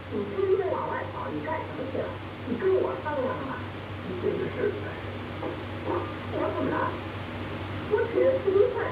你至于往外跑，你干什么去了？你跟我商量了吗？ 真的是。 我怎么了？我只是吃顿饭，